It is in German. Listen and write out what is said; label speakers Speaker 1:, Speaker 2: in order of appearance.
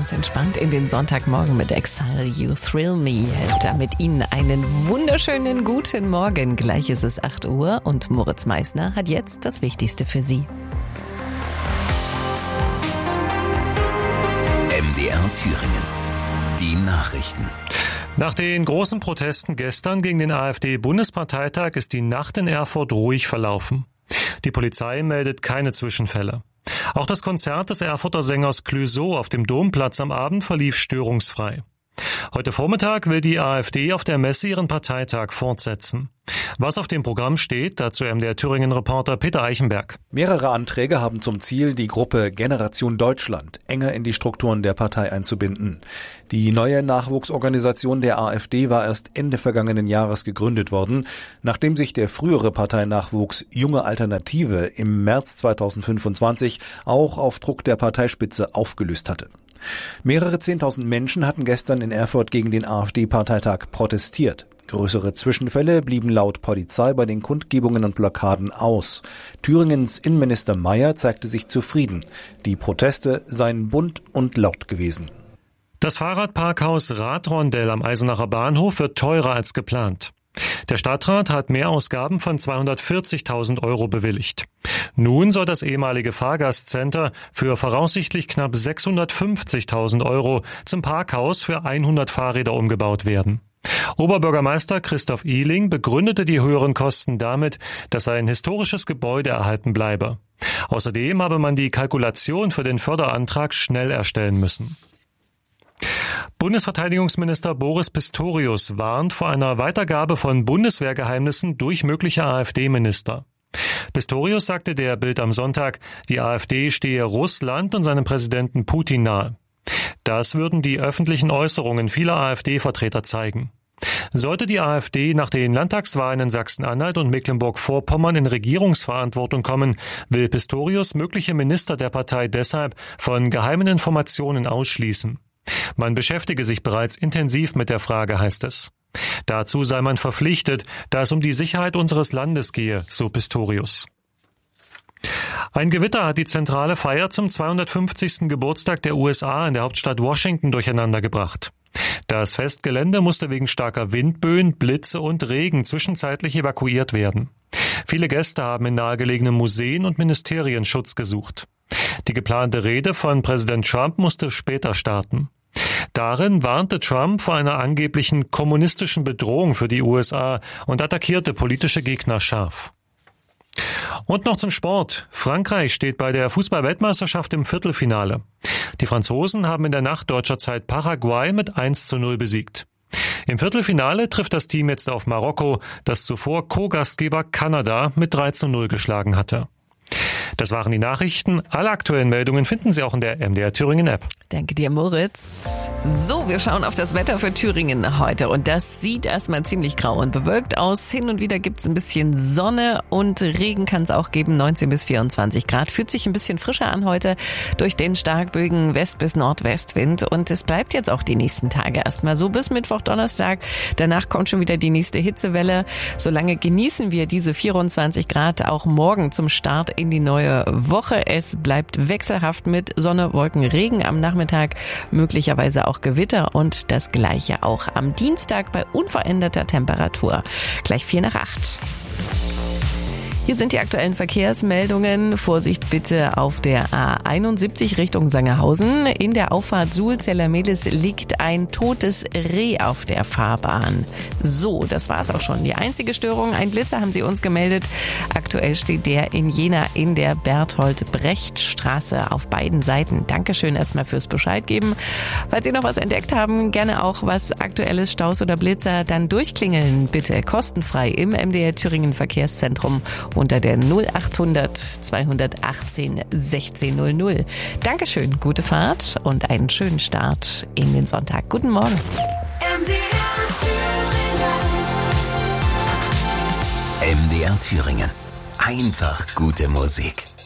Speaker 1: ganz entspannt in den Sonntagmorgen mit Exile You Thrill Me. Damit Ihnen einen wunderschönen guten Morgen. Gleich ist es 8 Uhr und Moritz Meissner hat jetzt das Wichtigste für Sie.
Speaker 2: MDR Thüringen. Die Nachrichten.
Speaker 3: Nach den großen Protesten gestern gegen den AfD-Bundesparteitag ist die Nacht in Erfurt ruhig verlaufen. Die Polizei meldet keine Zwischenfälle. Auch das Konzert des Erfurter Sängers Clouseau auf dem Domplatz am Abend verlief störungsfrei. Heute Vormittag will die AfD auf der Messe ihren Parteitag fortsetzen. Was auf dem Programm steht, dazu MDR Thüringen-Reporter Peter Eichenberg.
Speaker 4: Mehrere Anträge haben zum Ziel, die Gruppe Generation Deutschland enger in die Strukturen der Partei einzubinden. Die neue Nachwuchsorganisation der AfD war erst Ende vergangenen Jahres gegründet worden, nachdem sich der frühere Parteinachwuchs Junge Alternative im März 2025 auch auf Druck der Parteispitze aufgelöst hatte. Mehrere 10.000 Menschen hatten gestern in Erfurt gegen den AfD-Parteitag protestiert. Größere Zwischenfälle blieben laut Polizei bei den Kundgebungen und Blockaden aus. Thüringens Innenminister Mayer zeigte sich zufrieden. Die Proteste seien bunt und laut gewesen.
Speaker 3: Das Fahrradparkhaus Radrondell am Eisenacher Bahnhof wird teurer als geplant. Der Stadtrat hat Mehrausgaben von 240.000 € bewilligt. Nun soll das ehemalige Fahrgastcenter für voraussichtlich knapp 650.000 € zum Parkhaus für 100 Fahrräder umgebaut werden. Oberbürgermeister Christoph Ihling begründete die höheren Kosten damit, dass ein historisches Gebäude erhalten bleibe. Außerdem habe man die Kalkulation für den Förderantrag schnell erstellen müssen. Bundesverteidigungsminister Boris Pistorius warnt vor einer Weitergabe von Bundeswehrgeheimnissen durch mögliche AfD-Minister. Pistorius sagte der Bild am Sonntag, die AfD stehe Russland und seinem Präsidenten Putin nahe. Das würden die öffentlichen Äußerungen vieler AfD-Vertreter zeigen. Sollte die AfD nach den Landtagswahlen in Sachsen-Anhalt und Mecklenburg-Vorpommern in Regierungsverantwortung kommen, will Pistorius mögliche Minister der Partei deshalb von geheimen Informationen ausschließen. Man beschäftige sich bereits intensiv mit der Frage, heißt es. Dazu sei man verpflichtet, da es um die Sicherheit unseres Landes gehe, so Pistorius. Ein Gewitter hat die zentrale Feier zum 250. Geburtstag der USA in der Hauptstadt Washington durcheinander gebracht. Das Festgelände musste wegen starker Windböen, Blitze und Regen zwischenzeitlich evakuiert werden. Viele Gäste haben in nahegelegenen Museen und Ministerien Schutz gesucht. Die geplante Rede von Präsident Trump musste später starten. Darin warnte Trump vor einer angeblichen kommunistischen Bedrohung für die USA und attackierte politische Gegner scharf. Und noch zum Sport. Frankreich steht bei der Fußball-Weltmeisterschaft im Viertelfinale. Die Franzosen haben in der Nacht deutscher Zeit Paraguay mit 1:0 besiegt. Im Viertelfinale trifft das Team jetzt auf Marokko, das zuvor Co-Gastgeber Kanada mit 3:0 geschlagen hatte. Das waren die Nachrichten. Alle aktuellen Meldungen finden Sie auch in der MDR Thüringen App.
Speaker 1: Danke dir, Moritz. So, wir schauen auf das Wetter für Thüringen heute und das sieht erstmal ziemlich grau und bewölkt aus. Hin und wieder gibt's ein bisschen Sonne und Regen kann es auch geben, 19 bis 24 Grad. Fühlt sich ein bisschen frischer an heute durch den starkböigen West- bis Nordwestwind und es bleibt jetzt auch die nächsten Tage erstmal so bis Mittwoch, Donnerstag. Danach kommt schon wieder die nächste Hitzewelle. Solange genießen wir diese 24 Grad auch morgen zum Start in die neue Woche. Es bleibt wechselhaft mit Sonne, Wolken, Regen am Nachmittag, möglicherweise auch Gewitter und das Gleiche auch am Dienstag bei unveränderter Temperatur. Gleich 7:45. Hier sind die aktuellen Verkehrsmeldungen. Vorsicht bitte auf der A71 Richtung Sangerhausen. In der Auffahrt Suhl-Zellermehlis liegt ein totes Reh auf der Fahrbahn. So, das war's auch schon. Die einzige Störung, ein Blitzer haben sie uns gemeldet. Aktuell steht der in Jena in der Berthold-Brecht-Straße auf beiden Seiten. Dankeschön erstmal fürs Bescheid geben. Falls Sie noch was entdeckt haben, gerne auch was Aktuelles, Staus oder Blitzer, dann durchklingeln bitte kostenfrei im MDR Thüringen Verkehrszentrum unter der 0800 218 1600. Dankeschön, gute Fahrt und einen schönen Start in den Sonntag. Guten Morgen.
Speaker 2: MDR Thüringen. Einfach gute Musik.